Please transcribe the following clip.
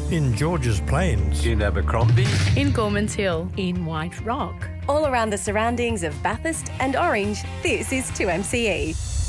In Georges Plains. In Abercrombie. In Gormans Hill. In White Rock. All around the surroundings of Bathurst and Orange, this is 2MCE.